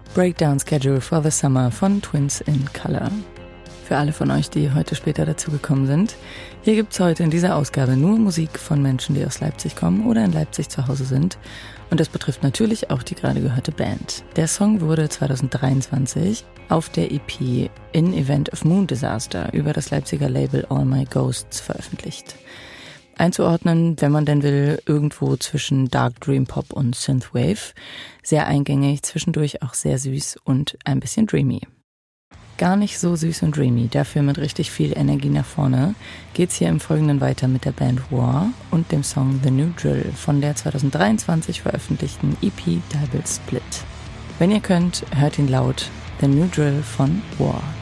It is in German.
Breakdown Schedule for the Summer von Twins in Color. Für alle von euch, die heute später dazugekommen sind, hier gibt's heute in dieser Ausgabe nur Musik von Menschen, die aus Leipzig kommen oder in Leipzig zu Hause sind. Und das betrifft natürlich auch die gerade gehörte Band. Der Song wurde 2023 auf der EP In Event of Moon Disaster über das Leipziger Label All My Ghosts veröffentlicht. Einzuordnen, wenn man denn will, irgendwo zwischen Dark Dream Pop und Synthwave. Sehr eingängig, zwischendurch auch sehr süß und ein bisschen dreamy. Gar nicht so süß und dreamy, dafür mit richtig viel Energie nach vorne, geht's hier im Folgenden weiter mit der Band War und dem Song The New Drill von der 2023 veröffentlichten EP Double Split. Wenn ihr könnt, hört ihn laut, The New Drill von War.